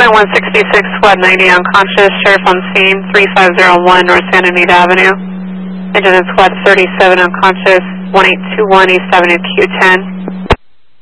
166, squad 90 unconscious, sheriff on scene, 3501 North Santa Anita Avenue. Engine in squad 37 unconscious, 1821 East Avenue Q10.